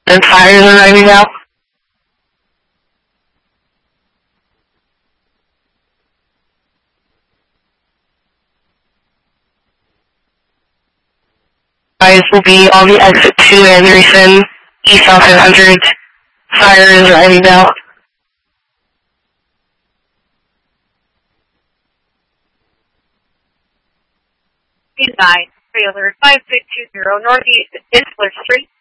And fires are running out. Guys will be on the exit 2 Anderson, east off 100. Fire is running out. Trailer 5620 Northeast Isler Street.